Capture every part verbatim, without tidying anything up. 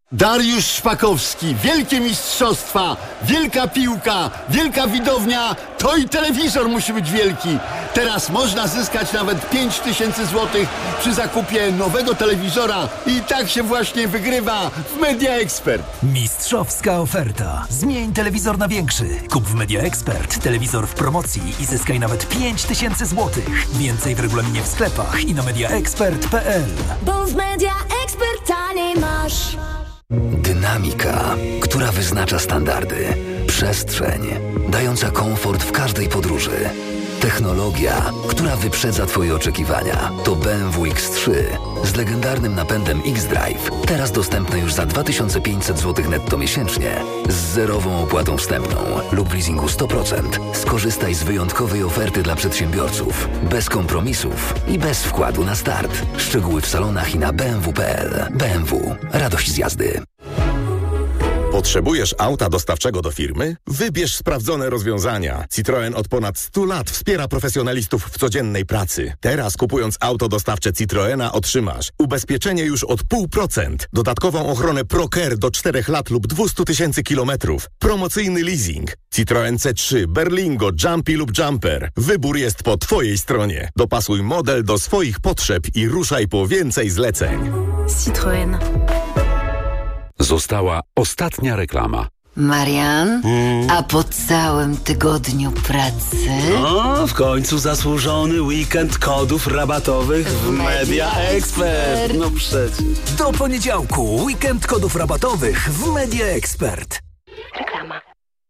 Dariusz Szpakowski, wielkie mistrzostwa, wielka piłka, wielka widownia, to i telewizor musi być wielki. Teraz można zyskać nawet pięć tysięcy złotych przy zakupie nowego telewizora i tak się właśnie wygrywa w Media Expert. Mistrzowska oferta. Zmień telewizor na większy. Kup w Media Expert telewizor w promocji i zyskaj nawet pięć tysięcy złotych. Więcej w regulaminie w sklepach i na mediaexpert kropka p l. Bo w Media Expert taniej masz. Dynamika, która wyznacza standardy. Przestrzeń, dająca komfort w każdej podróży. Technologia, która wyprzedza Twoje oczekiwania. To B M W X trzy z legendarnym napędem X-Drive. Teraz dostępne już za dwa tysiące pięćset złotych netto miesięcznie. Z zerową opłatą wstępną lub w leasingu sto procent. Skorzystaj z wyjątkowej oferty dla przedsiębiorców. Bez kompromisów i bez wkładu na start. Szczegóły w salonach i na b m w kropka p l. B M W. Radość z jazdy. Potrzebujesz auta dostawczego do firmy? Wybierz sprawdzone rozwiązania. Citroen od ponad stu lat wspiera profesjonalistów w codziennej pracy. Teraz kupując auto dostawcze Citroena otrzymasz ubezpieczenie już od pół procent, dodatkową ochronę ProCare do czterech lat lub dwieście tysięcy kilometrów, promocyjny leasing. Citroen C trzy, Berlingo, Jumpy lub Jumper. Wybór jest po Twojej stronie. Dopasuj model do swoich potrzeb i ruszaj po więcej zleceń. Citroen. Została ostatnia reklama. Marian, hmm. a po całym tygodniu pracy... O, w końcu zasłużony weekend kodów rabatowych w Media Expert. No przecież. Do poniedziałku weekend kodów rabatowych w Media Expert. Reklama.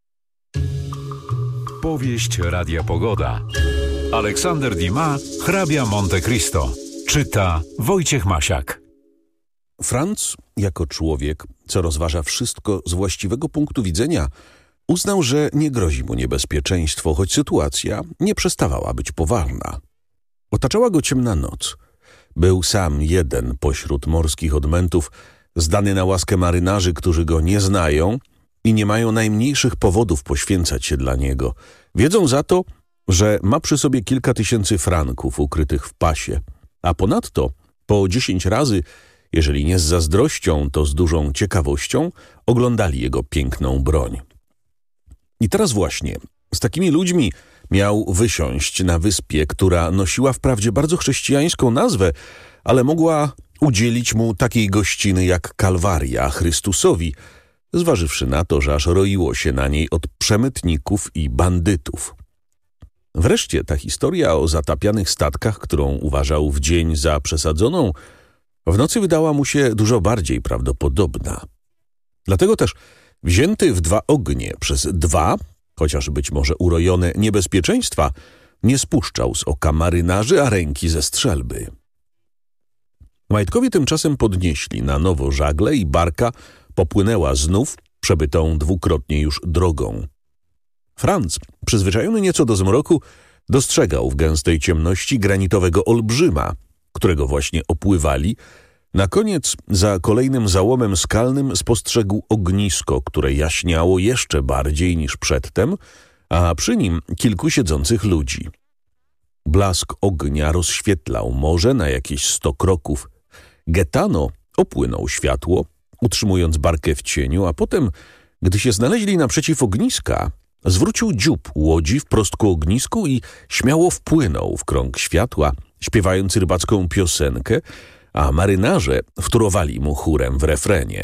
Powieść Radia Pogoda. Aleksander Dumas, hrabia Monte Cristo. Czyta Wojciech Masiak. Franz, jako człowiek, co rozważa wszystko z właściwego punktu widzenia, uznał, że nie grozi mu niebezpieczeństwo, choć sytuacja nie przestawała być poważna. Otaczała go ciemna noc. Był sam jeden pośród morskich odmętów, zdany na łaskę marynarzy, którzy go nie znają i nie mają najmniejszych powodów poświęcać się dla niego. Wiedzą za to, że ma przy sobie kilka tysięcy franków ukrytych w pasie, a ponadto po dziesięć razy, jeżeli nie z zazdrością, to z dużą ciekawością, oglądali jego piękną broń. I teraz właśnie z takimi ludźmi miał wysiąść na wyspie, która nosiła wprawdzie bardzo chrześcijańską nazwę, ale mogła udzielić mu takiej gościny jak Kalwaria Chrystusowi, zważywszy na to, że aż roiło się na niej od przemytników i bandytów. Wreszcie ta historia o zatapianych statkach, którą uważał w dzień za przesadzoną, w nocy wydała mu się dużo bardziej prawdopodobna. Dlatego też wzięty w dwa ognie przez dwa, chociaż być może urojone niebezpieczeństwa, nie spuszczał z oka marynarzy, a ręki ze strzelby. Majtkowie tymczasem podnieśli na nowo żagle i barka popłynęła znów przebytą dwukrotnie już drogą. Franz, przyzwyczajony nieco do zmroku, dostrzegał w gęstej ciemności granitowego olbrzyma, którego właśnie opływali. Na koniec, za kolejnym załomem skalnym, spostrzegł ognisko, które jaśniało jeszcze bardziej niż przedtem, a przy nim kilku siedzących ludzi. Blask ognia rozświetlał morze na jakieś sto kroków. Gaetano opłynął światło, utrzymując barkę w cieniu, a potem, gdy się znaleźli naprzeciw ogniska, zwrócił dziób łodzi wprost ku ognisku i śmiało wpłynął w krąg światła, śpiewając rybacką piosenkę, a marynarze wtórowali mu chórem w refrenie.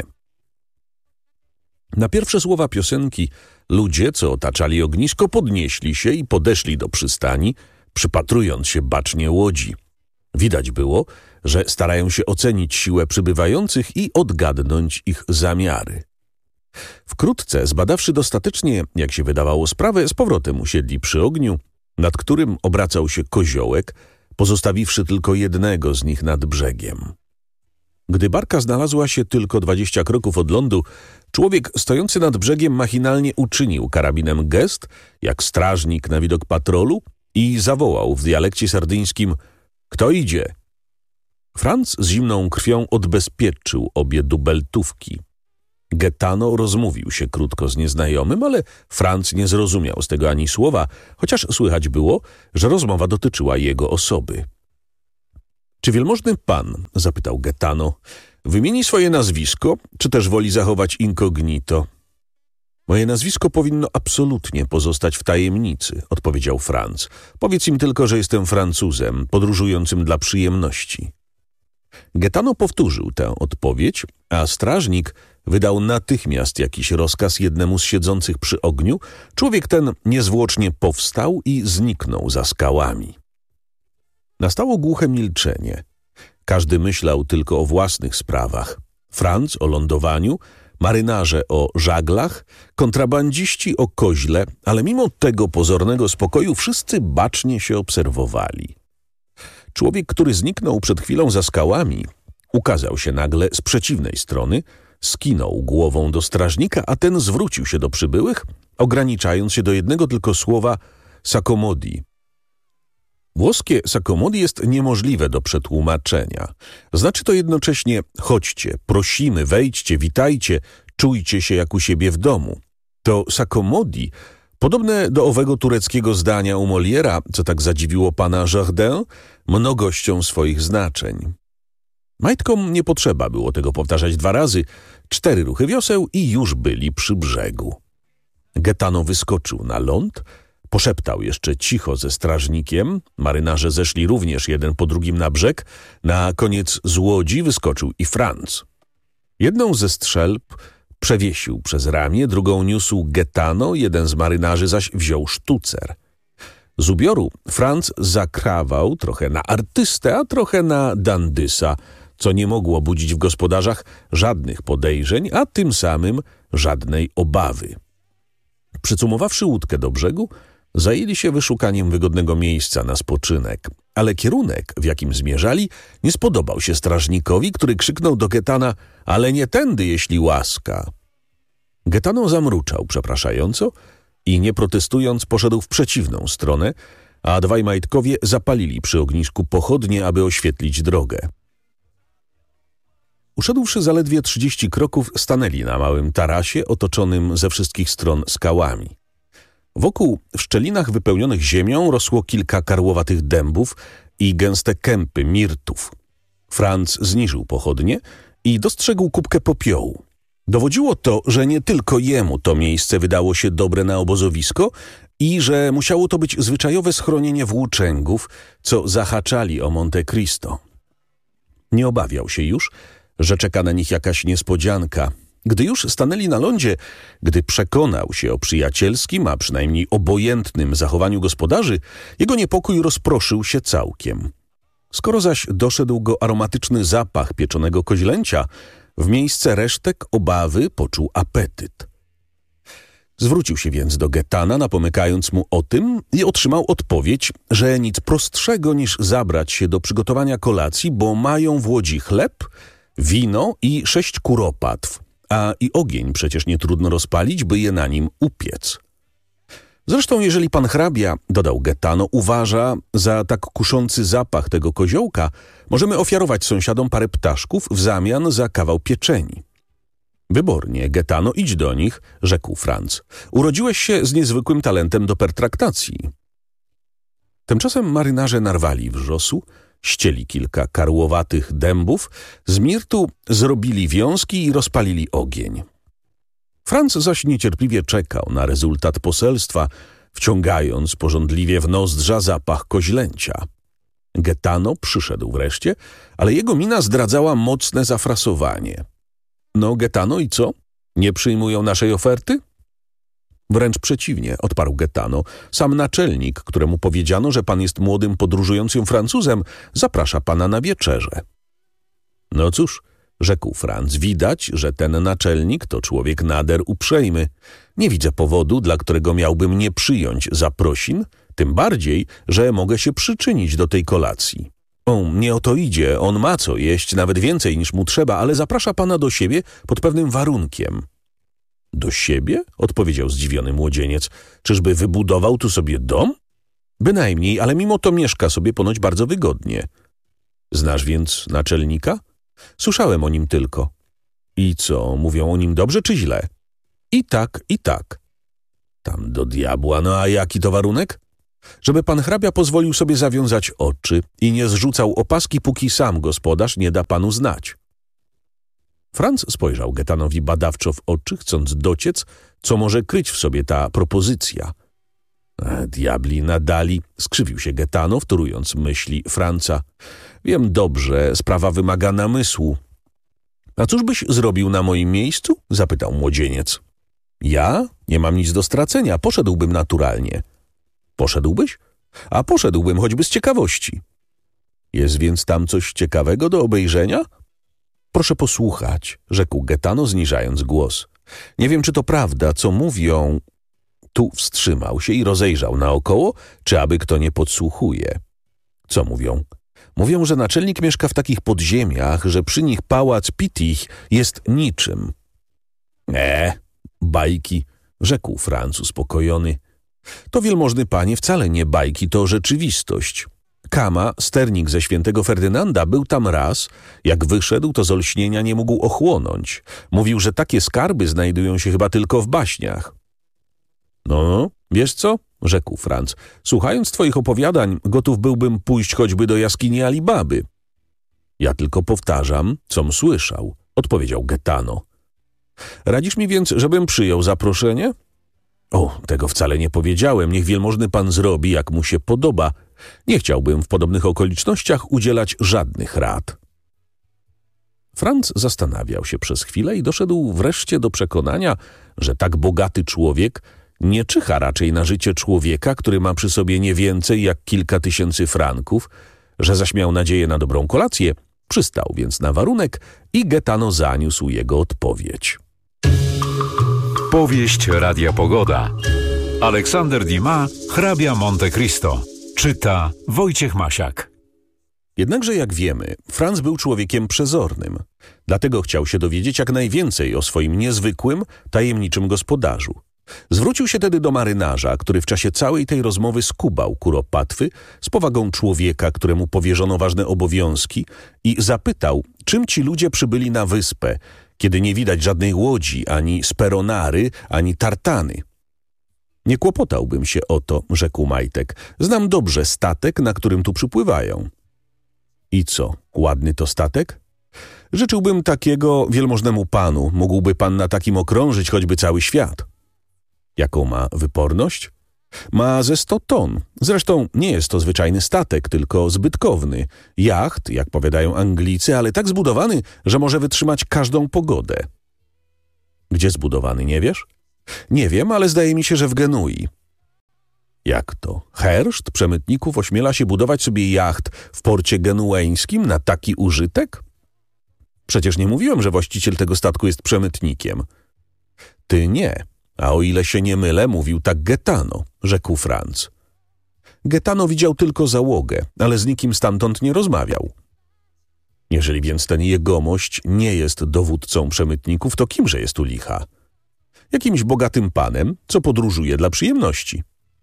Na pierwsze słowa piosenki ludzie, co otaczali ognisko, podnieśli się i podeszli do przystani, przypatrując się bacznie łodzi. Widać było, że starają się ocenić siłę przybywających i odgadnąć ich zamiary. Wkrótce, zbadawszy dostatecznie, jak się wydawało, sprawę, z powrotem usiedli przy ogniu, nad którym obracał się koziołek, pozostawiwszy tylko jednego z nich nad brzegiem. Gdy barka znalazła się tylko dwadzieścia kroków od lądu, człowiek stojący nad brzegiem machinalnie uczynił karabinem gest, jak strażnik na widok patrolu, i zawołał w dialekcie sardyńskim: „Kto idzie?” Franz z zimną krwią odbezpieczył obie dubeltówki. Gaetano rozmówił się krótko z nieznajomym, ale Franz nie zrozumiał z tego ani słowa, chociaż słychać było, że rozmowa dotyczyła jego osoby. „Czy wielmożny pan,” zapytał Gaetano, Wymieni swoje nazwisko, czy też woli zachować incognito? Moje nazwisko powinno absolutnie pozostać w tajemnicy, odpowiedział Franz. Powiedz im tylko, że jestem Francuzem, podróżującym dla przyjemności. Gaetano powtórzył tę odpowiedź, a strażnik wydał natychmiast jakiś rozkaz jednemu z siedzących przy ogniu. Człowiek ten niezwłocznie powstał i zniknął za skałami. Nastało głuche milczenie. Każdy myślał tylko o własnych sprawach. Franz o lądowaniu, marynarze o żaglach, kontrabandziści o koźle, ale mimo tego pozornego spokoju wszyscy bacznie się obserwowali. Człowiek, który zniknął przed chwilą za skałami, ukazał się nagle z przeciwnej strony, skinął głową do strażnika, a ten zwrócił się do przybyłych, ograniczając się do jednego tylko słowa s'accomodi. Włoskie s'accomodi jest niemożliwe do przetłumaczenia. Znaczy to jednocześnie chodźcie, prosimy, wejdźcie, witajcie, czujcie się jak u siebie w domu. To s'accomodi, podobne do owego tureckiego zdania u Moliera, co tak zadziwiło pana Jardin, mnogością swoich znaczeń. Majtkom nie potrzeba było tego powtarzać dwa razy, cztery ruchy wioseł i już byli przy brzegu. Gaetano wyskoczył na ląd, poszeptał jeszcze cicho ze strażnikiem, marynarze zeszli również jeden po drugim na brzeg, na koniec z łodzi wyskoczył i Franz. Jedną ze strzelb przewiesił przez ramię, drugą niósł Gaetano, jeden z marynarzy zaś wziął sztucer. Z ubioru Franz zakrawał trochę na artystę, a trochę na dandysa, co nie mogło budzić w gospodarzach żadnych podejrzeń, a tym samym żadnej obawy. Przycumowawszy łódkę do brzegu, zajęli się wyszukaniem wygodnego miejsca na spoczynek, ale kierunek, w jakim zmierzali, nie spodobał się strażnikowi, który krzyknął do Gaetana: ale nie tędy, jeśli łaska. Gaetano zamruczał przepraszająco i nie protestując poszedł w przeciwną stronę, a dwaj majtkowie zapalili przy ognisku pochodnie, aby oświetlić drogę. Uszedłszy zaledwie trzydzieści kroków, stanęli na małym tarasie otoczonym ze wszystkich stron skałami. Wokół, w szczelinach wypełnionych ziemią, rosło kilka karłowatych dębów i gęste kępy mirtów. Franz zniżył pochodnie i dostrzegł kubkę popiołu. Dowodziło to, że nie tylko jemu to miejsce wydało się dobre na obozowisko i że musiało to być zwyczajowe schronienie włóczęgów, co zahaczali o Monte Cristo. Nie obawiał się już, że czeka na nich jakaś niespodzianka. Gdy już stanęli na lądzie, gdy przekonał się o przyjacielskim, a przynajmniej obojętnym zachowaniu gospodarzy, jego niepokój rozproszył się całkiem. Skoro zaś doszedł go aromatyczny zapach pieczonego koźlęcia, w miejsce resztek obawy poczuł apetyt. Zwrócił się więc do Gaetana, napomykając mu o tym, i otrzymał odpowiedź, że nic prostszego niż zabrać się do przygotowania kolacji, bo mają w łodzi chleb, wino i sześć kuropatw, a i ogień przecież nie trudno rozpalić, by je na nim upiec. Zresztą, jeżeli pan hrabia, dodał Gaetano, uważa za tak kuszący zapach tego koziołka, możemy ofiarować sąsiadom parę ptaszków w zamian za kawał pieczeni. Wybornie, Gaetano, idź do nich, rzekł Franz. Urodziłeś się z niezwykłym talentem do pertraktacji. Tymczasem marynarze narwali wrzosu, ścieli kilka karłowatych dębów, z mirtu zrobili wiązki i rozpalili ogień. Franz zaś niecierpliwie czekał na rezultat poselstwa, wciągając pożądliwie w nozdrza zapach koźlęcia. Gaetano przyszedł wreszcie, ale jego mina zdradzała mocne zafrasowanie. No, Gaetano, i co? Nie przyjmują naszej oferty? Wręcz przeciwnie, odparł Gaetano. Sam naczelnik, któremu powiedziano, że pan jest młodym podróżującym Francuzem, zaprasza pana na wieczerzę. No cóż, rzekł Franz, widać, że ten naczelnik to człowiek nader uprzejmy. Nie widzę powodu, dla którego miałbym nie przyjąć zaprosin, tym bardziej, że mogę się przyczynić do tej kolacji. O, nie o to idzie, on ma co jeść, nawet więcej niż mu trzeba, ale zaprasza pana do siebie pod pewnym warunkiem. Do siebie? Odpowiedział zdziwiony młodzieniec. Czyżby wybudował tu sobie dom? Bynajmniej, ale mimo to mieszka sobie ponoć bardzo wygodnie. Znasz więc naczelnika? Słyszałem o nim tylko. I co, mówią o nim dobrze czy źle? I tak, i tak. Tam do diabła, no a jaki to warunek? Żeby pan hrabia pozwolił sobie zawiązać oczy i nie zrzucał opaski, póki sam gospodarz nie da panu znać. Franz spojrzał Gaetanowi badawczo w oczy, chcąc dociec, co może kryć w sobie ta propozycja. E, diabli nadali, skrzywił się Gaetano, wtórując myśli Franca. Wiem dobrze, sprawa wymaga namysłu. A cóż byś zrobił na moim miejscu? Zapytał młodzieniec. Ja? Nie mam nic do stracenia, poszedłbym naturalnie. Poszedłbyś? A poszedłbym choćby z ciekawości. Jest więc tam coś ciekawego do obejrzenia? Proszę posłuchać, rzekł Gaetano, zniżając głos. Nie wiem, czy to prawda, co mówią... Tu wstrzymał się i rozejrzał naokoło, czy aby kto nie podsłuchuje. Co mówią? Mówią, że naczelnik mieszka w takich podziemiach, że przy nich pałac Pittich jest niczym. E, bajki, rzekł Franc uspokojony. To wielmożny panie wcale nie bajki, to rzeczywistość. Kama, sternik ze świętego Ferdynanda, był tam raz. Jak wyszedł, to z olśnienia nie mógł ochłonąć. Mówił, że takie skarby znajdują się chyba tylko w baśniach. No, wiesz co? Rzekł Franc. Słuchając twoich opowiadań, gotów byłbym pójść choćby do jaskini Alibaby. Ja tylko powtarzam, com słyszał, odpowiedział Gaetano. Radzisz mi więc, żebym przyjął zaproszenie? O, tego wcale nie powiedziałem. Niech wielmożny pan zrobi, jak mu się podoba. Nie chciałbym w podobnych okolicznościach udzielać żadnych rad. Franc zastanawiał się przez chwilę i doszedł wreszcie do przekonania, że tak bogaty człowiek nie czyha raczej na życie człowieka, który ma przy sobie nie więcej jak kilka tysięcy franków, że zaś miał nadzieję na dobrą kolację, przystał więc na warunek i Gaetano zaniósł jego odpowiedź. Powieść Radia Pogoda. Aleksander Dumas, hrabia Monte Cristo. Czyta Wojciech Masiak. Jednakże, jak wiemy, Franz był człowiekiem przezornym. Dlatego chciał się dowiedzieć jak najwięcej o swoim niezwykłym, tajemniczym gospodarzu. Zwrócił się tedy do marynarza, który w czasie całej tej rozmowy skubał kuropatwy z powagą człowieka, któremu powierzono ważne obowiązki, i zapytał, czym ci ludzie przybyli na wyspę, kiedy nie widać żadnej łodzi, ani speronary, ani tartany. Nie kłopotałbym się o to, rzekł Majtek. Znam dobrze statek, na którym tu przypływają. I co, ładny to statek? Życzyłbym takiego wielmożnemu panu. Mógłby pan na takim okrążyć choćby cały świat. Jaką ma wyporność? Ma ze sto ton. Zresztą nie jest to zwyczajny statek, tylko zbytkowny. Jacht, jak powiadają Anglicy, ale tak zbudowany, że może wytrzymać każdą pogodę. Gdzie zbudowany, nie wiesz? Nie wiem, ale zdaje mi się, że w Genui. Jak to? Herszt przemytników ośmiela się budować sobie jacht w porcie genueńskim na taki użytek? Przecież nie mówiłem, że właściciel tego statku jest przemytnikiem. Ty nie. A o ile się nie mylę, mówił tak Gaetano, rzekł Franc. Gaetano widział tylko załogę, ale z nikim stamtąd nie rozmawiał. Jeżeli więc ten jegomość nie jest dowódcą przemytników, to kimże jest u licha? Jakimś bogatym panem, co podróżuje dla przyjemności.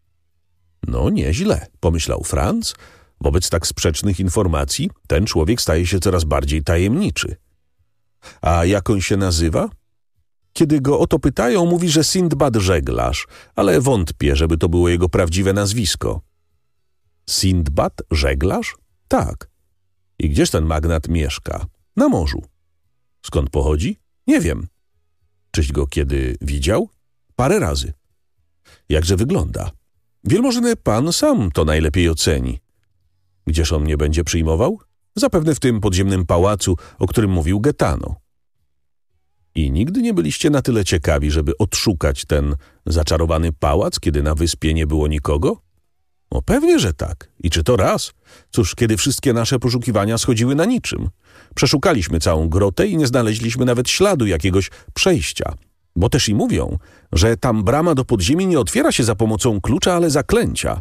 No nieźle, pomyślał Franc. Wobec tak sprzecznych informacji ten człowiek staje się coraz bardziej tajemniczy. A jak on się nazywa? Kiedy go o to pytają, mówi, że Sindbad żeglarz, ale wątpię, żeby to było jego prawdziwe nazwisko. Sindbad żeglarz? Tak. I gdzież ten magnat mieszka? Na morzu. Skąd pochodzi? Nie wiem. Czyś go kiedy widział? Parę razy. Jakże wygląda? Wielmożny pan sam to najlepiej oceni. Gdzież on mnie będzie przyjmował? Zapewne w tym podziemnym pałacu, o którym mówił Gaetano. I nigdy nie byliście na tyle ciekawi, żeby odszukać ten zaczarowany pałac, kiedy na wyspie nie było nikogo? No pewnie, że tak. I czy to raz? Cóż, kiedy wszystkie nasze poszukiwania schodziły na niczym. Przeszukaliśmy całą grotę i nie znaleźliśmy nawet śladu jakiegoś przejścia. Bo też i mówią, że tam brama do podziemi nie otwiera się za pomocą klucza, ale zaklęcia.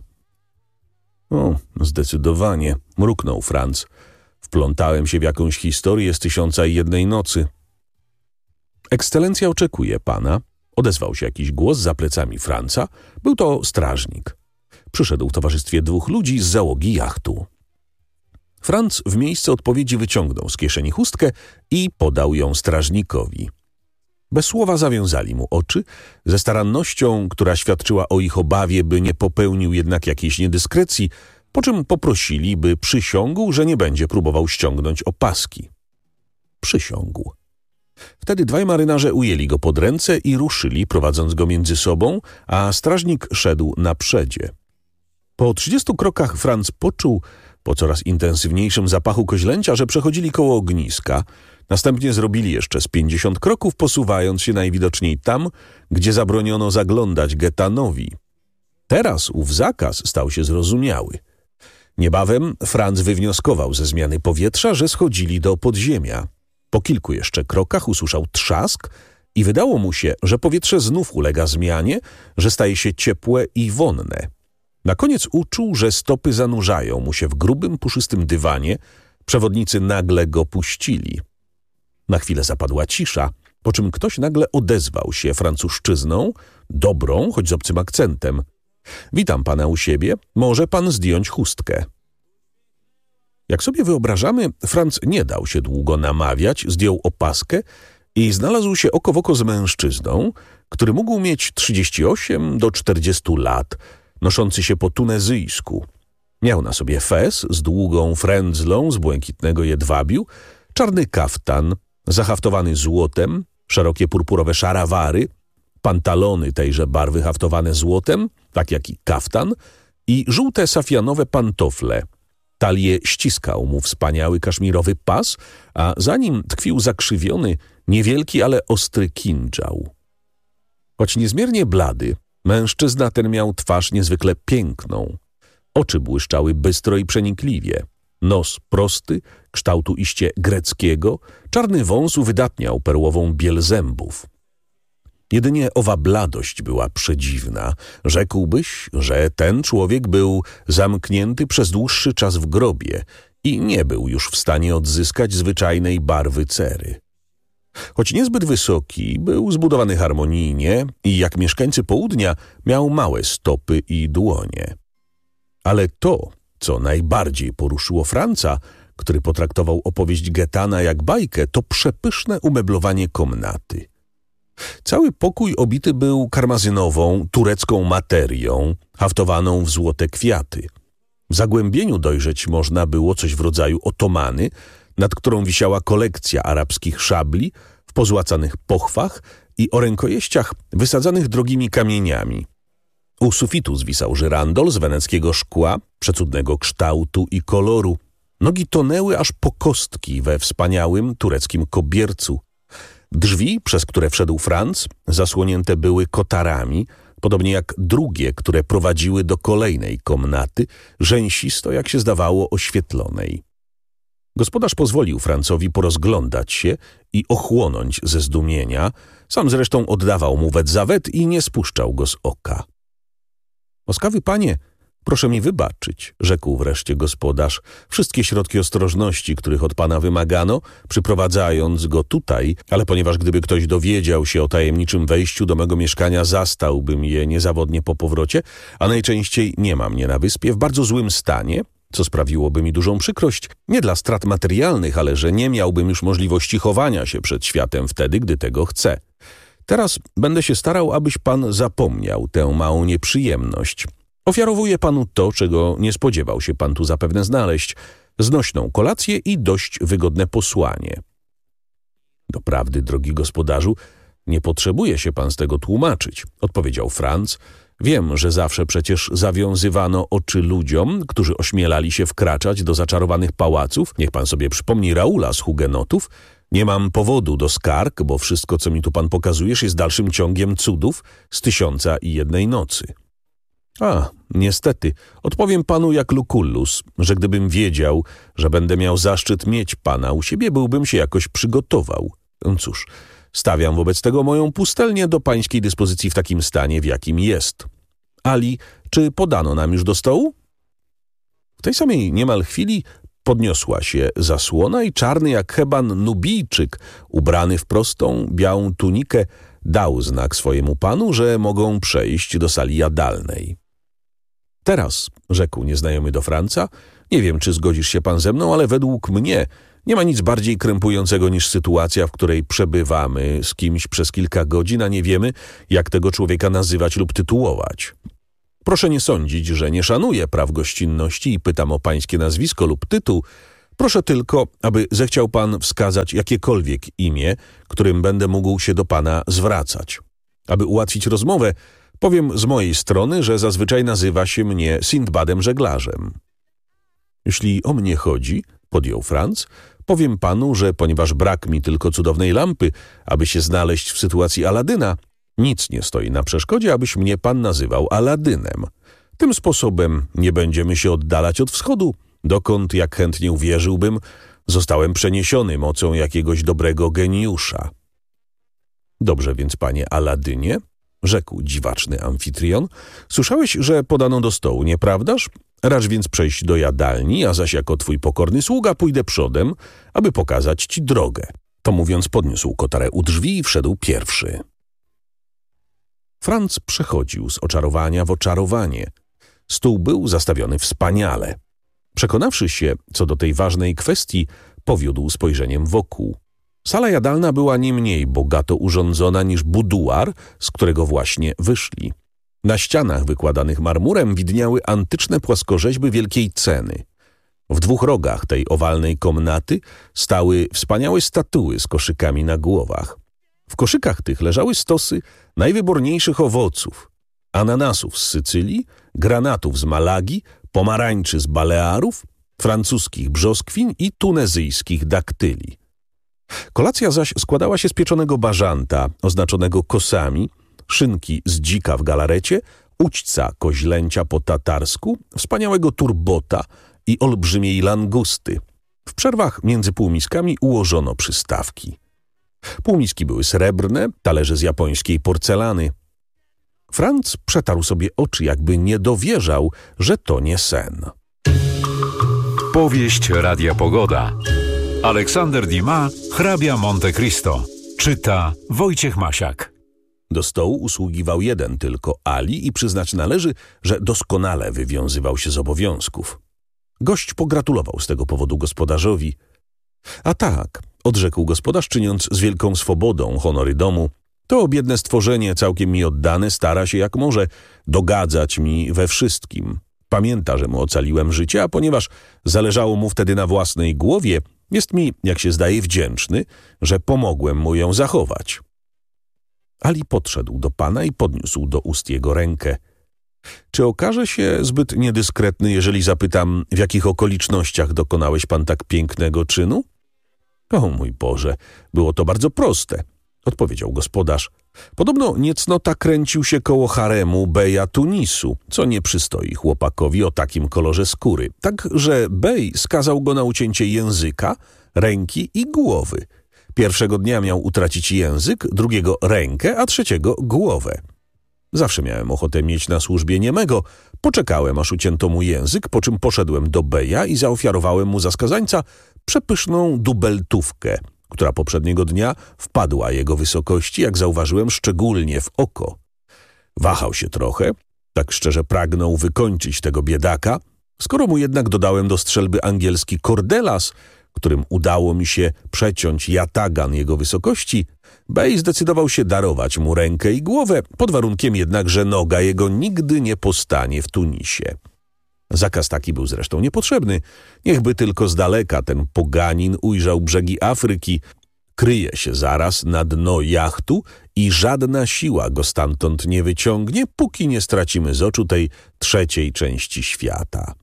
O, zdecydowanie, mruknął Franc. Wplątałem się w jakąś historię z tysiąca i jednej nocy. Ekscelencja oczekuje pana, odezwał się jakiś głos za plecami Franca. Był to strażnik. Przyszedł w towarzystwie dwóch ludzi z załogi jachtu. Franc w miejsce odpowiedzi wyciągnął z kieszeni chustkę i podał ją strażnikowi. Bez słowa zawiązali mu oczy, ze starannością, która świadczyła o ich obawie, by nie popełnił jednak jakiejś niedyskrecji, po czym poprosili, by przysiągł, że nie będzie próbował ściągnąć opaski. Przysiągł. Wtedy dwaj marynarze ujęli go pod ręce i ruszyli, prowadząc go między sobą, a strażnik szedł na przedzie. Po trzydziestu krokach Franz poczuł, po coraz intensywniejszym zapachu koźlęcia, że przechodzili koło ogniska. Następnie zrobili jeszcze z pięćdziesiąt kroków, posuwając się najwidoczniej tam, gdzie zabroniono zaglądać Gaetanowi. Teraz ów zakaz stał się zrozumiały. Niebawem Franz wywnioskował ze zmiany powietrza, że schodzili do podziemia. Po kilku jeszcze krokach usłyszał trzask i wydało mu się, że powietrze znów ulega zmianie, że staje się ciepłe i wonne. Na koniec uczuł, że stopy zanurzają mu się w grubym, puszystym dywanie. Przewodnicy nagle go puścili. Na chwilę zapadła cisza, po czym ktoś nagle odezwał się francuszczyzną, dobrą, choć z obcym akcentem. Witam pana u siebie, może pan zdjąć chustkę. Jak sobie wyobrażamy, Franz nie dał się długo namawiać, zdjął opaskę i znalazł się oko w oko z mężczyzną, który mógł mieć trzydzieści osiem do czterdziestu lat, noszący się po tunezyjsku. Miał na sobie fez z długą frędzlą z błękitnego jedwabiu, czarny kaftan, zahaftowany złotem, szerokie purpurowe szarawary, pantalony tejże barwy haftowane złotem, tak jak i kaftan, i żółte safianowe pantofle. Talię ściskał mu wspaniały kaszmirowy pas, a za nim tkwił zakrzywiony, niewielki, ale ostry kindżał. Choć niezmiernie blady, mężczyzna ten miał twarz niezwykle piękną. Oczy błyszczały bystro i przenikliwie. Nos prosty, kształtu iście greckiego, czarny wąs uwydatniał perłową biel zębów. Jedynie owa bladość była przedziwna. Rzekłbyś, że ten człowiek był zamknięty przez dłuższy czas w grobie i nie był już w stanie odzyskać zwyczajnej barwy cery. Choć niezbyt wysoki, był zbudowany harmonijnie i jak mieszkańcy południa miał małe stopy i dłonie. Ale to, co najbardziej poruszyło Franza, który potraktował opowieść Gaetana jak bajkę, to przepyszne umeblowanie komnaty. Cały pokój obity był karmazynową, turecką materią, haftowaną w złote kwiaty. W zagłębieniu dojrzeć można było coś w rodzaju otomany, nad którą wisiała kolekcja arabskich szabli w pozłacanych pochwach i o rękojeściach wysadzanych drogimi kamieniami. U sufitu zwisał żyrandol z weneckiego szkła, przecudnego kształtu i koloru. Nogi tonęły aż po kostki we wspaniałym tureckim kobiercu. Drzwi, przez które wszedł Franz, zasłonięte były kotarami, podobnie jak drugie, które prowadziły do kolejnej komnaty, rzęsisto, jak się zdawało, oświetlonej. Gospodarz pozwolił Francowi porozglądać się i ochłonąć ze zdumienia, sam zresztą oddawał mu wet za wet i nie spuszczał go z oka. Łaskawy panie, proszę mi wybaczyć, rzekł wreszcie gospodarz. Wszystkie środki ostrożności, których od pana wymagano, przyprowadzając go tutaj, ale ponieważ gdyby ktoś dowiedział się o tajemniczym wejściu do mego mieszkania, zastałbym je niezawodnie po powrocie, a najczęściej nie ma mnie na wyspie, w bardzo złym stanie, co sprawiłoby mi dużą przykrość, nie dla strat materialnych, ale że nie miałbym już możliwości chowania się przed światem wtedy, gdy tego chcę. Teraz będę się starał, abyś pan zapomniał tę małą nieprzyjemność. Ofiarowuję panu to, czego nie spodziewał się pan tu zapewne znaleźć, znośną kolację i dość wygodne posłanie. Doprawdy, drogi gospodarzu, nie potrzebuje się pan z tego tłumaczyć, odpowiedział Franz. Wiem, że zawsze przecież zawiązywano oczy ludziom, którzy ośmielali się wkraczać do zaczarowanych pałaców. Niech pan sobie przypomni Raula z Hugenotów. Nie mam powodu do skarg, bo wszystko, co mi tu pan pokazujesz, jest dalszym ciągiem cudów z Tysiąca i Jednej Nocy. A, niestety, odpowiem panu jak Lucullus, że gdybym wiedział, że będę miał zaszczyt mieć pana u siebie, byłbym się jakoś przygotował. Cóż, stawiam wobec tego moją pustelnię do pańskiej dyspozycji w takim stanie, w jakim jest. Ali, czy podano nam już do stołu? W tej samej niemal chwili podniosła się zasłona i czarny jak heban Nubijczyk, ubrany w prostą, białą tunikę, dał znak swojemu panu, że mogą przejść do sali jadalnej. Teraz, rzekł nieznajomy do Franca, nie wiem, czy zgodzisz się pan ze mną, ale według mnie nie ma nic bardziej krępującego niż sytuacja, w której przebywamy z kimś przez kilka godzin, a nie wiemy, jak tego człowieka nazywać lub tytułować. Proszę nie sądzić, że nie szanuję praw gościnności i pytam o pańskie nazwisko lub tytuł. Proszę tylko, aby zechciał pan wskazać jakiekolwiek imię, którym będę mógł się do pana zwracać. Aby ułatwić rozmowę, powiem z mojej strony, że zazwyczaj nazywa się mnie Sindbadem Żeglarzem. Jeśli o mnie chodzi, podjął Franz, powiem panu, że ponieważ brak mi tylko cudownej lampy, aby się znaleźć w sytuacji Aladyna, nic nie stoi na przeszkodzie, abyś mnie pan nazywał Aladynem. Tym sposobem nie będziemy się oddalać od wschodu, dokąd, jak chętnie uwierzyłbym, zostałem przeniesiony mocą jakiegoś dobrego geniusza. Dobrze więc, panie Aladynie, rzekł dziwaczny amfitrion, słyszałeś, że podano do stołu, nieprawdaż? Racz więc przejść do jadalni, a zaś jako twój pokorny sługa pójdę przodem, aby pokazać ci drogę. To mówiąc podniósł kotarę u drzwi i wszedł pierwszy. Franz przechodził z oczarowania w oczarowanie. Stół był zastawiony wspaniale. Przekonawszy się co do tej ważnej kwestii, powiódł spojrzeniem wokół. Sala jadalna była nie mniej bogato urządzona niż buduar, z którego właśnie wyszli. Na ścianach wykładanych marmurem widniały antyczne płaskorzeźby wielkiej ceny. W dwóch rogach tej owalnej komnaty stały wspaniałe statuły z koszykami na głowach. W koszykach tych leżały stosy najwyborniejszych owoców, ananasów z Sycylii, granatów z Malagi, pomarańczy z Balearów, francuskich brzoskwin i tunezyjskich daktyli. Kolacja zaś składała się z pieczonego bażanta, oznaczonego kosami, szynki z dzika w galarecie, ućca koźlęcia po tatarsku, wspaniałego turbota i olbrzymiej langusty. W przerwach między półmiskami ułożono przystawki. Półmiski były srebrne, talerze z japońskiej porcelany. Franz przetarł sobie oczy, jakby nie dowierzał, że to nie sen. Powieść Radia Pogoda. Aleksander Dumas, hrabia Monte Cristo. Czyta Wojciech Masiak. Do stołu usługiwał jeden tylko Ali i przyznać należy, że doskonale wywiązywał się z obowiązków. Gość pogratulował z tego powodu gospodarzowi. A tak, odrzekł gospodarz, czyniąc z wielką swobodą honory domu, to biedne stworzenie, całkiem mi oddane, stara się jak może dogadzać mi we wszystkim. Pamięta, że mu ocaliłem życie, a ponieważ zależało mu wtedy na własnej głowie, jest mi, jak się zdaje, wdzięczny, że pomogłem mu ją zachować. Ali podszedł do pana i podniósł do ust jego rękę. Czy okaże się zbyt niedyskretny, jeżeli zapytam, w jakich okolicznościach dokonałeś pan tak pięknego czynu? O mój Boże, było to bardzo proste, odpowiedział gospodarz. Podobno niecnota kręcił się koło haremu beja Tunisu, co nie przystoi chłopakowi o takim kolorze skóry. Tak, że bej skazał go na ucięcie języka, ręki i głowy. Pierwszego dnia miał utracić język, drugiego rękę, a trzeciego głowę. Zawsze miałem ochotę mieć na służbie niemego. Poczekałem, aż ucięto mu język, po czym poszedłem do beja i zaofiarowałem mu za skazańca przepyszną dubeltówkę, która poprzedniego dnia wpadła jego wysokości, jak zauważyłem, szczególnie w oko. Wahał się trochę, tak szczerze pragnął wykończyć tego biedaka, skoro mu jednak dodałem do strzelby angielski kordelas, którym udało mi się przeciąć jatagan jego wysokości, bej zdecydował się darować mu rękę i głowę, pod warunkiem jednak, że noga jego nigdy nie postanie w Tunisie. Zakaz taki był zresztą niepotrzebny. Niechby tylko z daleka ten poganin ujrzał brzegi Afryki, kryje się zaraz na dno jachtu i żadna siła go stamtąd nie wyciągnie, póki nie stracimy z oczu tej trzeciej części świata.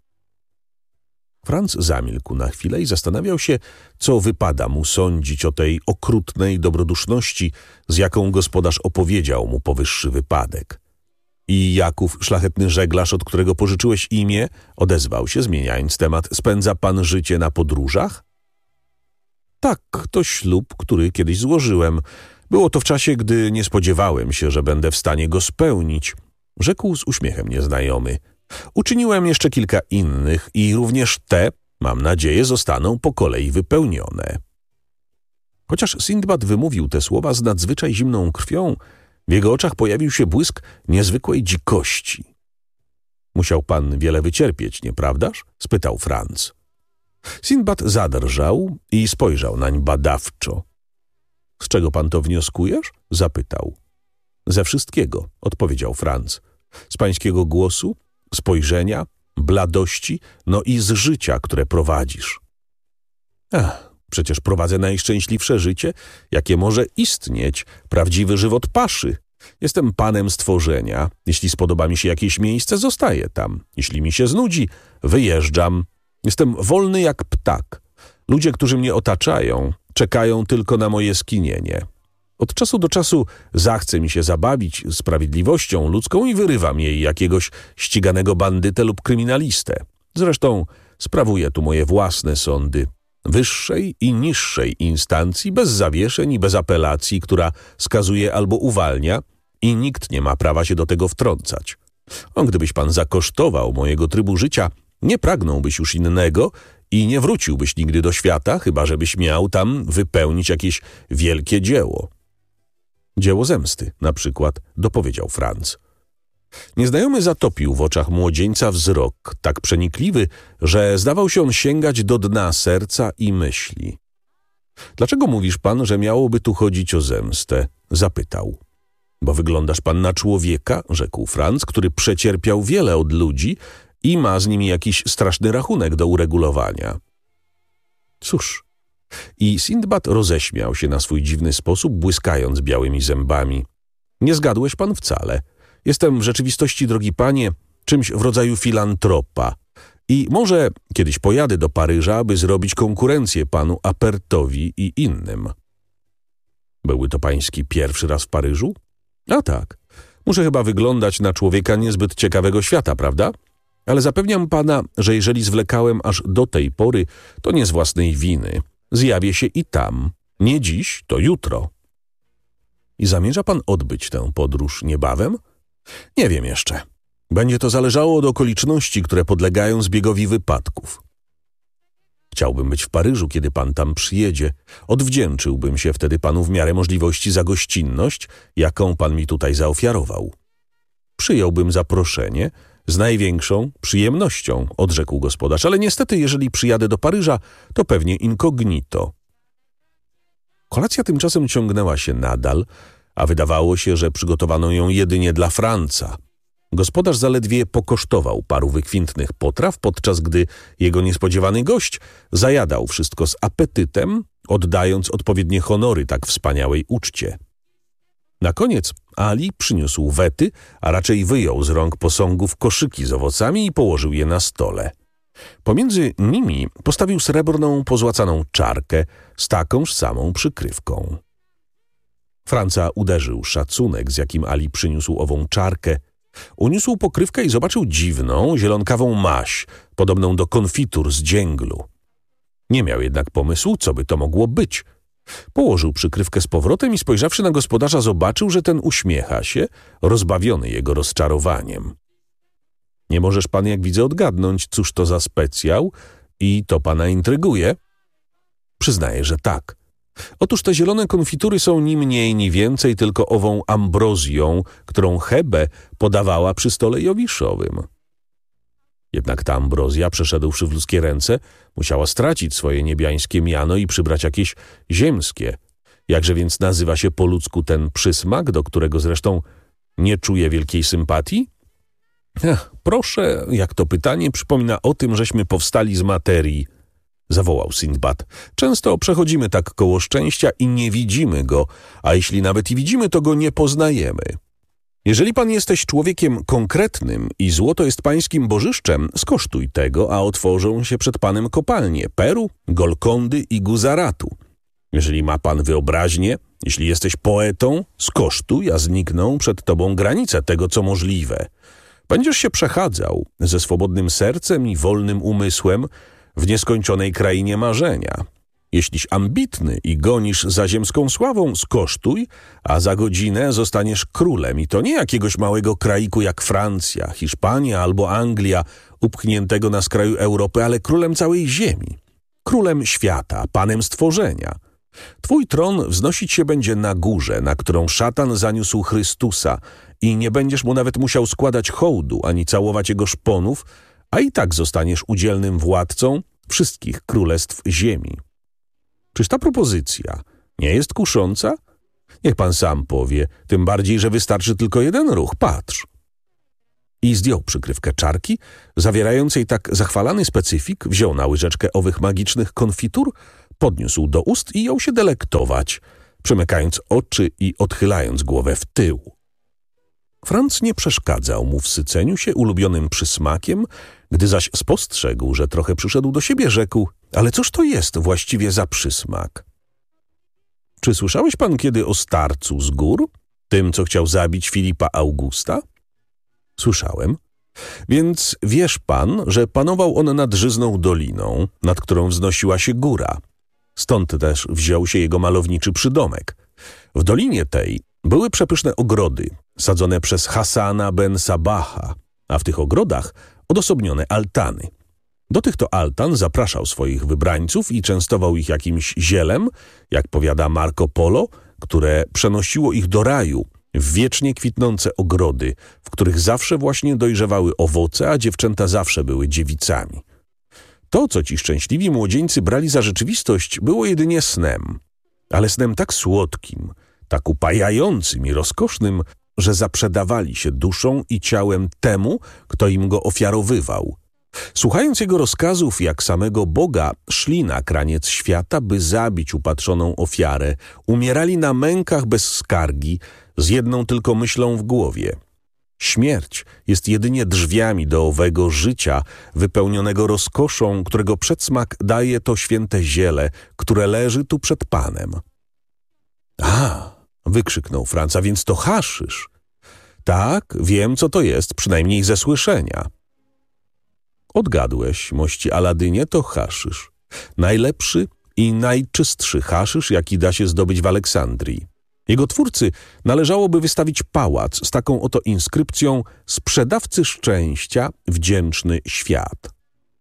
Franz zamilkł na chwilę i zastanawiał się, co wypada mu sądzić o tej okrutnej dobroduszności, z jaką gospodarz opowiedział mu powyższy wypadek. I Jaków, szlachetny żeglarz, od którego pożyczyłeś imię, odezwał się, zmieniając temat. Spędza pan życie na podróżach? Tak, to ślub, który kiedyś złożyłem. Było to w czasie, gdy nie spodziewałem się, że będę w stanie go spełnić, rzekł z uśmiechem nieznajomy. Uczyniłem jeszcze kilka innych i również te, mam nadzieję, zostaną po kolei wypełnione. Chociaż Sindbad wymówił te słowa z nadzwyczaj zimną krwią, w jego oczach pojawił się błysk niezwykłej dzikości. Musiał pan wiele wycierpieć, nieprawdaż? Spytał Franz. Sindbad zadrżał i spojrzał nań badawczo. Z czego pan to wnioskujesz? Zapytał. Ze wszystkiego, odpowiedział Franz. Z pańskiego głosu, spojrzenia, bladości, no i z życia, które prowadzisz. Ach, przecież prowadzę najszczęśliwsze życie, jakie może istnieć, prawdziwy żywot paszy. Jestem panem stworzenia. Jeśli spodoba mi się jakieś miejsce, zostaję tam. Jeśli mi się znudzi, wyjeżdżam. Jestem wolny jak ptak. Ludzie, którzy mnie otaczają, czekają tylko na moje skinienie. Od czasu do czasu zachce mi się zabawić sprawiedliwością ludzką i wyrywam jej jakiegoś ściganego bandytę lub kryminalistę. Zresztą sprawuję tu moje własne sądy, wyższej i niższej instancji, bez zawieszeń i bez apelacji, która skazuje albo uwalnia i nikt nie ma prawa się do tego wtrącać. O, gdybyś pan zakosztował mojego trybu życia, nie pragnąłbyś już innego i nie wróciłbyś nigdy do świata, chyba żebyś miał tam wypełnić jakieś wielkie dzieło. Dzieło zemsty, na przykład, dopowiedział Franz. Nieznajomy zatopił w oczach młodzieńca wzrok, tak przenikliwy, że zdawał się on sięgać do dna serca i myśli. Dlaczego mówisz pan, że miałoby tu chodzić o zemstę? Zapytał. Bo wyglądasz pan na człowieka, rzekł Franz, który przecierpiał wiele od ludzi i ma z nimi jakiś straszny rachunek do uregulowania. Cóż... I Sindbad roześmiał się na swój dziwny sposób, błyskając białymi zębami. Nie zgadłeś pan wcale. Jestem w rzeczywistości, drogi panie, czymś w rodzaju filantropa. I może kiedyś pojadę do Paryża, aby zrobić konkurencję panu Apertowi i innym. Byłby to pański pierwszy raz w Paryżu? A tak. Muszę chyba wyglądać na człowieka niezbyt ciekawego świata, prawda? Ale zapewniam pana, że jeżeli zwlekałem aż do tej pory, to nie z własnej winy. Zjawię się i tam. Nie dziś, to jutro. I zamierza pan odbyć tę podróż niebawem? Nie wiem jeszcze. Będzie to zależało od okoliczności, które podlegają zbiegowi wypadków. Chciałbym być w Paryżu, kiedy pan tam przyjedzie. Odwdzięczyłbym się wtedy panu w miarę możliwości za gościnność, jaką pan mi tutaj zaofiarował. Przyjąłbym zaproszenie z największą przyjemnością, odrzekł gospodarz, ale niestety, jeżeli przyjadę do Paryża, to pewnie incognito. Kolacja tymczasem ciągnęła się nadal, a wydawało się, że przygotowano ją jedynie dla Franca. Gospodarz zaledwie pokosztował paru wykwintnych potraw, podczas gdy jego niespodziewany gość zajadał wszystko z apetytem, oddając odpowiednie honory tak wspaniałej uczcie. Na koniec Ali przyniósł wety, a raczej wyjął z rąk posągów koszyki z owocami i położył je na stole. Pomiędzy nimi postawił srebrną, pozłacaną czarkę z takąż samą przykrywką. Franca uderzył szacunek, z jakim Ali przyniósł ową czarkę. Uniósł pokrywkę i zobaczył dziwną, zielonkawą maź, podobną do konfitur z dzięglu. Nie miał jednak pomysłu, co by to mogło być. Położył przykrywkę z powrotem i spojrzawszy na gospodarza, zobaczył, że ten uśmiecha się, rozbawiony jego rozczarowaniem. Nie możesz pan, jak widzę, odgadnąć, cóż to za specjał i to pana intryguje? Przyznaję, że tak. Otóż te zielone konfitury są ni mniej, ni więcej tylko ową ambrozją, którą Hebe podawała przy stole jowiszowym. Jednak ta ambrozja, przeszedłszy w ludzkie ręce, musiała stracić swoje niebiańskie miano i przybrać jakieś ziemskie. Jakże więc nazywa się po ludzku ten przysmak, do którego zresztą nie czuje wielkiej sympatii? Ach, proszę, jak to pytanie przypomina o tym, żeśmy powstali z materii, zawołał Sindbad. Często przechodzimy tak koło szczęścia i nie widzimy go, a jeśli nawet i widzimy, to go nie poznajemy. Jeżeli pan jesteś człowiekiem konkretnym i złoto jest pańskim bożyszczem, skosztuj tego, a otworzą się przed panem kopalnie Peru, Golkondy i Guzaratu. Jeżeli ma pan wyobraźnię, jeśli jesteś poetą, skosztuj, a znikną przed tobą granice tego, co możliwe. Będziesz się przechadzał ze swobodnym sercem i wolnym umysłem w nieskończonej krainie marzenia. Jeśliś ambitny i gonisz za ziemską sławą, skosztuj, a za godzinę zostaniesz królem i to nie jakiegoś małego kraiku jak Francja, Hiszpania albo Anglia, upchniętego na skraju Europy, ale królem całej ziemi. Królem świata, panem stworzenia. Twój tron wznosić się będzie na górze, na którą szatan zaniósł Chrystusa i nie będziesz mu nawet musiał składać hołdu ani całować jego szponów, a i tak zostaniesz udzielnym władcą wszystkich królestw ziemi. Czyż ta propozycja nie jest kusząca? Niech pan sam powie, tym bardziej, że wystarczy tylko jeden ruch. Patrz. I zdjął przykrywkę czarki, zawierającej tak zachwalany specyfik, wziął na łyżeczkę owych magicznych konfitur, podniósł do ust i jął się delektować, przymykając oczy i odchylając głowę w tył. Franz nie przeszkadzał mu w syceniu się ulubionym przysmakiem, gdy zaś spostrzegł, że trochę przyszedł do siebie, rzekł: ale cóż to jest właściwie za przysmak? Czy słyszałeś pan kiedy o starcu z gór? Tym, co chciał zabić Filipa Augusta? Słyszałem. Więc wiesz pan, że panował on nad żyzną doliną, nad którą wznosiła się góra. Stąd też wziął się jego malowniczy przydomek. W dolinie tej były przepyszne ogrody, sadzone przez Hasana ben Sabaha, a w tych ogrodach odosobnione altany. Do tych to altan zapraszał swoich wybrańców i częstował ich jakimś zielem, jak powiada Marco Polo, które przenosiło ich do raju, w wiecznie kwitnące ogrody, w których zawsze właśnie dojrzewały owoce, a dziewczęta zawsze były dziewicami. To, co ci szczęśliwi młodzieńcy brali za rzeczywistość, było jedynie snem, ale snem tak słodkim, tak upajającym i rozkosznym, że zaprzedawali się duszą i ciałem temu, kto im go ofiarowywał. Słuchając jego rozkazów, jak samego Boga, szli na kraniec świata, by zabić upatrzoną ofiarę, umierali na mękach bez skargi, z jedną tylko myślą w głowie. Śmierć jest jedynie drzwiami do owego życia, wypełnionego rozkoszą, którego przedsmak daje to święte ziele, które leży tu przed Panem. A, wykrzyknął Franz, a więc to haszysz. Tak, wiem, co to jest, przynajmniej ze słyszenia. Odgadłeś, mości Aladynie, to haszysz. Najlepszy i najczystszy haszysz, jaki da się zdobyć w Aleksandrii. Jego twórcy należałoby wystawić pałac z taką oto inskrypcją: sprzedawcy szczęścia, wdzięczny świat.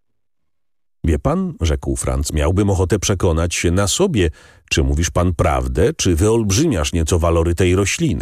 Wie pan, rzekł Franz, miałbym ochotę przekonać się na sobie, czy mówisz pan prawdę, czy wyolbrzymiasz nieco walory tej rośliny.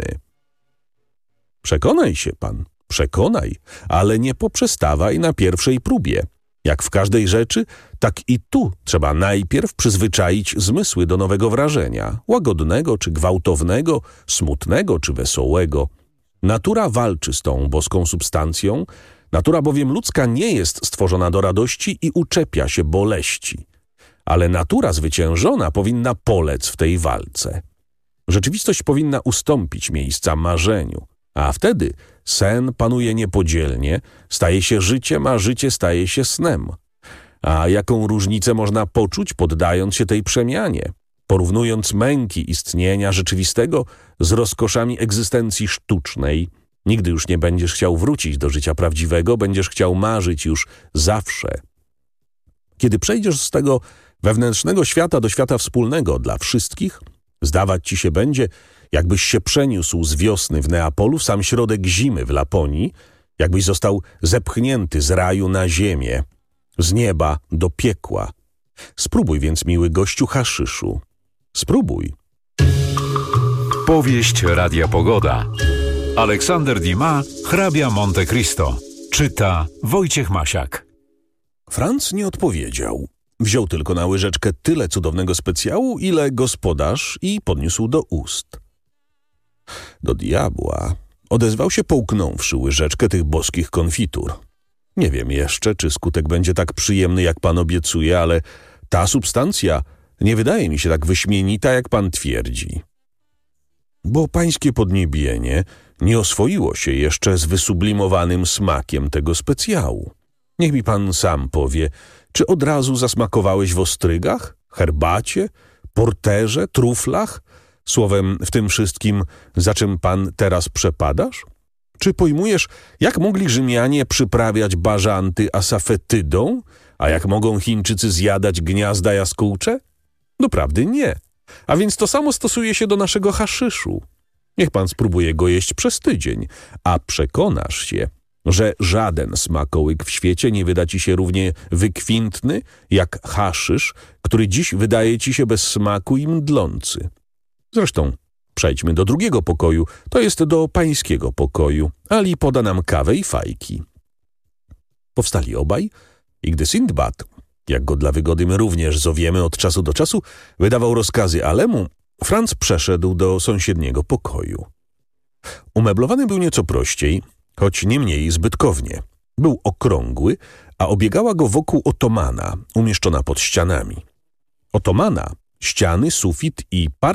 Przekonaj się pan, przekonaj, ale nie poprzestawaj na pierwszej próbie. Jak w każdej rzeczy, tak i tu trzeba najpierw przyzwyczaić zmysły do nowego wrażenia, łagodnego czy gwałtownego, smutnego czy wesołego. Natura walczy z tą boską substancją, natura bowiem ludzka nie jest stworzona do radości i uczepia się boleści. Ale natura zwyciężona powinna polec w tej walce. Rzeczywistość powinna ustąpić miejsca marzeniu, a wtedy sen panuje niepodzielnie, staje się życiem, a życie staje się snem. A jaką różnicę można poczuć, poddając się tej przemianie, porównując męki istnienia rzeczywistego z rozkoszami egzystencji sztucznej? Nigdy już nie będziesz chciał wrócić do życia prawdziwego, będziesz chciał marzyć już zawsze. Kiedy przejdziesz z tego wewnętrznego świata do świata wspólnego dla wszystkich, zdawać ci się będzie, jakbyś się przeniósł z wiosny w Neapolu w sam środek zimy w Laponii, jakbyś został zepchnięty z raju na ziemię, z nieba do piekła. Spróbuj więc, miły gościu, haszyszu. Spróbuj. Powieść Radia Pogoda. Aleksander Dumas, hrabia Monte Cristo. Czyta Wojciech Masiak. Franz nie odpowiedział. Wziął tylko na łyżeczkę tyle cudownego specjału, ile gospodarz, i podniósł do ust. Do diabła, odezwał się, połknąwszy łyżeczkę tych boskich konfitur. Nie wiem jeszcze, czy skutek będzie tak przyjemny, jak pan obiecuje, ale ta substancja nie wydaje mi się tak wyśmienita, jak pan twierdzi. Bo pańskie podniebienie nie oswoiło się jeszcze z wysublimowanym smakiem tego specjału. Niech mi pan sam powie, czy od razu zasmakowałeś w ostrygach, herbacie, porterze, truflach, słowem w tym wszystkim, za czym pan teraz przepadasz? Czy pojmujesz, jak mogli Rzymianie przyprawiać bażanty asafetydą, a jak mogą Chińczycy zjadać gniazda jaskółcze? Doprawdy nie. A więc to samo stosuje się do naszego haszyszu. Niech pan spróbuje go jeść przez tydzień, a przekonasz się, że żaden smakołyk w świecie nie wyda ci się równie wykwintny jak haszysz, który dziś wydaje ci się bez smaku i mdlący. Zresztą przejdźmy do drugiego pokoju, to jest do pańskiego pokoju. Ali poda nam kawę i fajki. Powstali obaj i gdy Sindbad, jak go dla wygody my również zowiemy od czasu do czasu, wydawał rozkazy Alemu, Franz przeszedł do sąsiedniego pokoju. Umeblowany był nieco prościej, choć nie mniej zbytkownie. Był okrągły, a obiegała go wokół otomana, umieszczona pod ścianami. otomana, ściany, sufit i parter